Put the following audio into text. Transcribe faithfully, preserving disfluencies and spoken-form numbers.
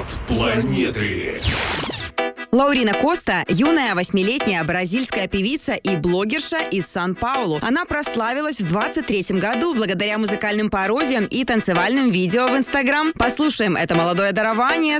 планеты. Лаурина Коста – юная восьмилетняя бразильская певица и блогерша из Сан-Паулу. Она прославилась в двадцать третьем году благодаря музыкальным пародиям и танцевальным видео в Инстаграм. Послушаем это молодое дарование